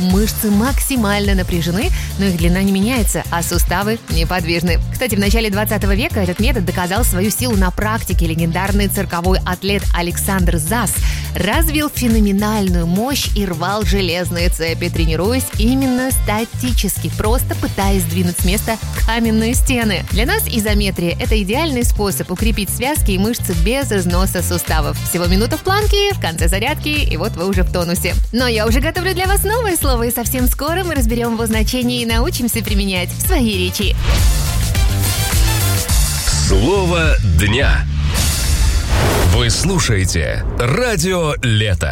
Мышцы максимально напряжены, но их длина не меняется, а суставы неподвижны. Кстати, в начале 20 века этот метод доказал свою силу на практике. Легендарный цирковой атлет Александр Зас развил феноменальную мощь и рвал железные цепи, тренируясь именно статически, просто пытаясь сдвинуть с места каменные стены. Для нас изометрия – это идеальный способ укрепить связки и мышцы без износа суставов. Всего минута в планке, в конце зарядки, и вот вы уже в тонусе. Но я уже готовлю для вас новое слово, и совсем скоро мы разберем его значение и научимся применять в своей речи. Слово дня. Вы слушаете Радио Лето.